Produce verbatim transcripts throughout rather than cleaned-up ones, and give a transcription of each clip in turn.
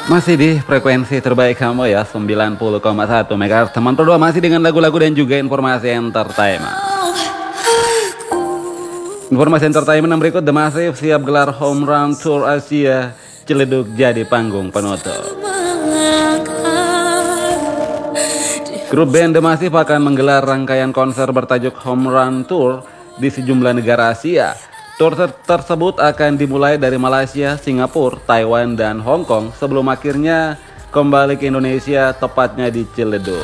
Masih di frekuensi terbaik kamu ya, sembilan puluh koma satu megahertz. Teman berdua masih dengan lagu-lagu dan juga informasi entertainment. Informasi entertainment yang berikut, The Massive siap gelar home run tour Asia, Ciledug jadi panggung penutup. Grup band The Massive akan menggelar rangkaian konser bertajuk Home Run Tour di sejumlah negara Asia. Tour ter tersebut akan dimulai dari Malaysia, Singapura, Taiwan, dan Hong Kong sebelum akhirnya kembali ke Indonesia, tepatnya di Ciledug.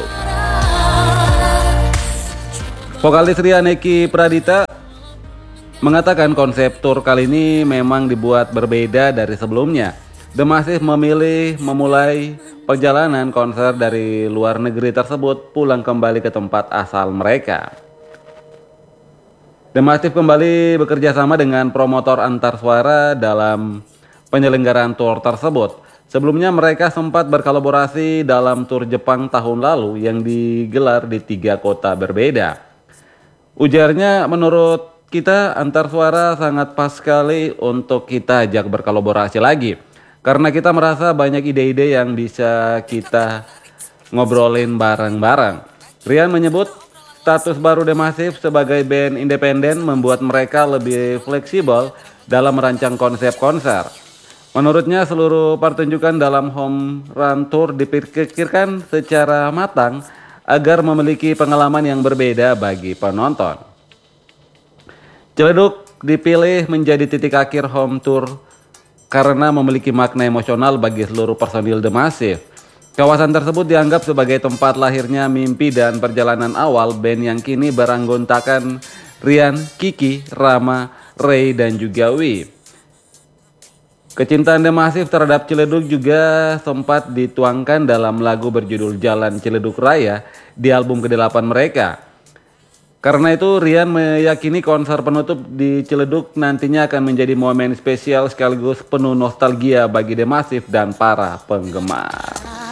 Vokalis Rian Eki Pradita mengatakan konsep tour kali ini memang dibuat berbeda dari sebelumnya. The Massive memilih memulai perjalanan konser dari luar negeri tersebut pulang kembali ke tempat asal mereka. The Massive kembali bekerja sama dengan promotor antar suara dalam penyelenggaraan tour tersebut. Sebelumnya mereka sempat berkolaborasi dalam tour Jepang tahun lalu yang digelar di tiga kota berbeda. Ujarnya, menurut kita antar suara sangat pas sekali untuk kita ajak berkolaborasi lagi. Karena kita merasa banyak ide-ide yang bisa kita ngobrolin bareng-bareng. Rian menyebut status baru The Massive sebagai band independen membuat mereka lebih fleksibel dalam merancang konsep konser. Menurutnya seluruh pertunjukan dalam Home Run Tour dipikirkan secara matang agar memiliki pengalaman yang berbeda bagi penonton. Ciledug dipilih menjadi titik akhir home tour karena memiliki makna emosional bagi seluruh personil The Massive. Kawasan tersebut dianggap sebagai tempat lahirnya mimpi dan perjalanan awal band yang kini beranggotakan Rian, Kiki, Rama, Ray, dan juga Wi. Kecintaan The Massive terhadap Ciledug juga sempat dituangkan dalam lagu berjudul Jalan Ciledug Raya di album kedelapan mereka. Karena itu Rian meyakini konser penutup di Ciledug nantinya akan menjadi momen spesial sekaligus penuh nostalgia bagi The Massive dan para penggemar.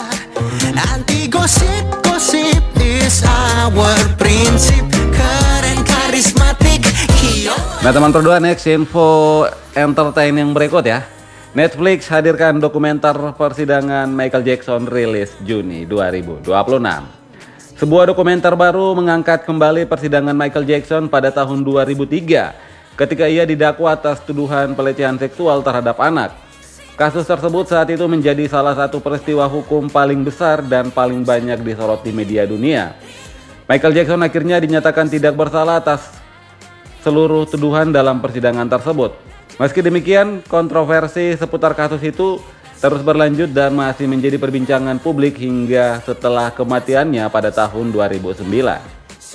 Anti gosip, gosip is our principle. Keren, karismatik. Nah teman berdua, next info entertain yang berikut ya. Netflix hadirkan dokumenter persidangan Michael Jackson rilis Juni dua ribu dua puluh enam. Sebuah dokumenter baru mengangkat kembali persidangan Michael Jackson pada tahun dua ribu tiga ketika ia didakwa atas tuduhan pelecehan seksual terhadap anak. Kasus tersebut saat itu menjadi salah satu peristiwa hukum paling besar dan paling banyak disorot di media dunia. Michael Jackson akhirnya dinyatakan tidak bersalah atas seluruh tuduhan dalam persidangan tersebut. Meski demikian, kontroversi seputar kasus itu terus berlanjut dan masih menjadi perbincangan publik hingga setelah kematiannya pada tahun dua ribu sembilan.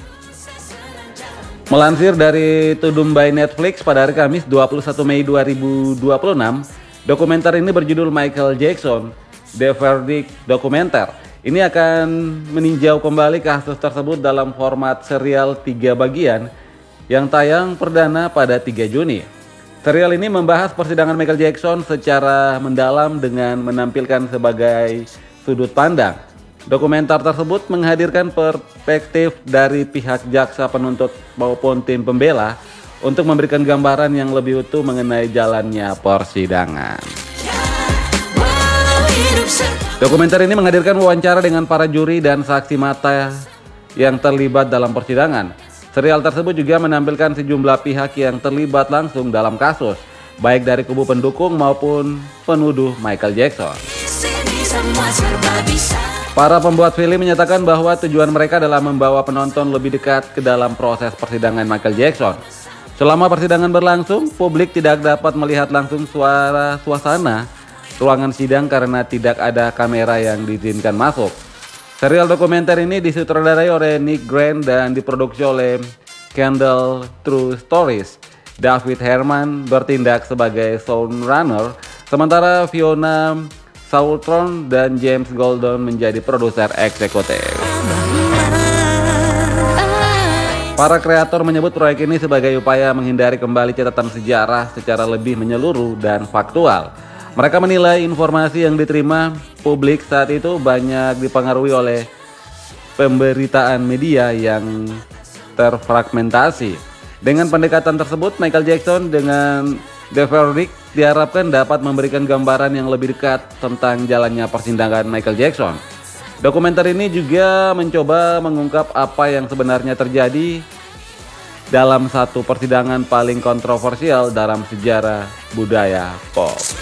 Melansir dari Tudum by Netflix pada hari Kamis dua puluh satu Mei dua ribu dua puluh enam, dokumenter ini berjudul Michael Jackson, The Verdict Dokumenter. Ini akan meninjau kembali kasus tersebut dalam format serial tiga bagian yang tayang perdana pada tiga Juni. Serial ini membahas persidangan Michael Jackson secara mendalam dengan menampilkan sebagai sudut pandang. Dokumenter tersebut menghadirkan perspektif dari pihak jaksa penuntut maupun tim pembela untuk memberikan gambaran yang lebih utuh mengenai jalannya persidangan. Dokumenter ini menghadirkan wawancara dengan para juri dan saksi mata yang terlibat dalam persidangan. Serial tersebut juga menampilkan sejumlah pihak yang terlibat langsung dalam kasus, baik dari kubu pendukung maupun penuduh Michael Jackson. Para pembuat film menyatakan bahwa tujuan mereka adalah membawa penonton lebih dekat ke dalam proses persidangan Michael Jackson. Selama persidangan berlangsung, publik tidak dapat melihat langsung suara suasana ruangan sidang karena tidak ada kamera yang diizinkan masuk. Serial dokumenter ini disutradarai oleh Nick Grant dan diproduksi oleh Kendall True Stories. David Herman bertindak sebagai showrunner, sementara Fiona Sautron dan James Goldon menjadi produser eksekutif. Para kreator menyebut proyek ini sebagai upaya menghindari kembali catatan sejarah secara lebih menyeluruh dan faktual. Mereka menilai informasi yang diterima publik saat itu banyak dipengaruhi oleh pemberitaan media yang terfragmentasi. Dengan pendekatan tersebut, Michael Jackson dengan The Verdict diharapkan dapat memberikan gambaran yang lebih dekat tentang jalannya persidangan Michael Jackson. Dokumenter ini juga mencoba mengungkap apa yang sebenarnya terjadi dalam satu persidangan paling kontroversial dalam sejarah budaya pop.